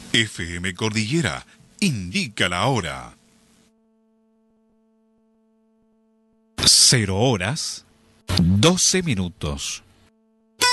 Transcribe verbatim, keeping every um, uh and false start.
F M Cordillera indica la hora. Cero horas, doce minutos.